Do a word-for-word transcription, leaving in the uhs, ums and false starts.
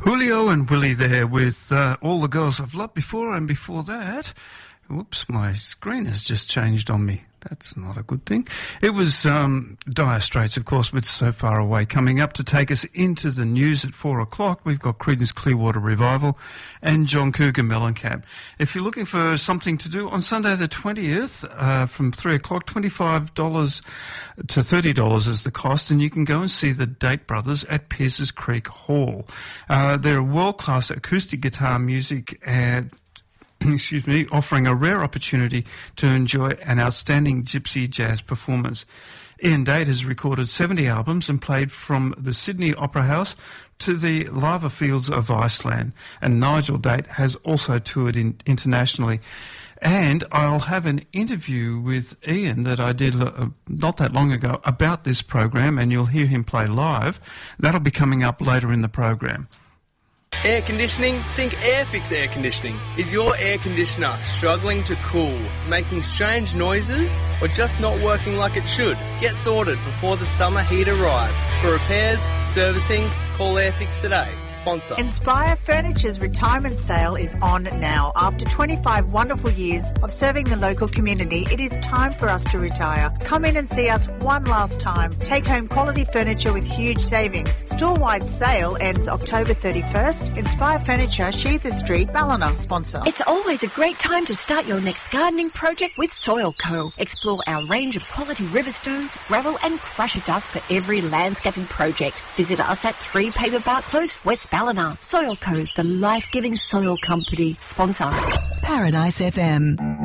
Julio and Willie there with uh, All the Girls I've Loved Before, and before that, whoops, my screen has just changed on me. That's not a good thing. It was um, Dire Straits, of course, with So Far Away. Coming up to take us into the news at four o'clock, we've got Creedence Clearwater Revival and John Cougar Mellencamp. If you're looking for something to do on Sunday the twentieth uh, from three o'clock, twenty-five dollars to thirty dollars is the cost, and you can go and see the Date Brothers at Pierces Creek Hall. Uh, they're world-class acoustic guitar music and excuse me, offering a rare opportunity to enjoy an outstanding gypsy jazz performance. Ian Date has recorded seventy albums and played from the Sydney Opera House to the lava fields of Iceland. And Nigel Date has also toured in, internationally. And I'll have an interview with Ian that I did uh, not that long ago about this program, and you'll hear him play live. That'll be coming up later in the program. Air conditioning? Think Airfix Air Conditioning. Is your air conditioner struggling to cool, making strange noises, or just not working like it should? Get sorted before the summer heat arrives. For repairs, servicing, call Airfix today. Sponsor. Inspire Furniture's retirement sale is on now. After twenty-five wonderful years of serving the local community, it is time for us to retire. Come in and see us one last time. Take home quality furniture with huge savings. Store-wide sale ends October thirty-first. Inspire Furniture, Sheethard Street, Ballina. Sponsor. It's always a great time to start your next gardening project with Soil Co. Explore our range of quality river stones, gravel and crusher dust for every landscaping project. Visit us at three Paperbark Close, West Ballina. Soil Co, the life-giving soil company. Sponsor. Paradise F M.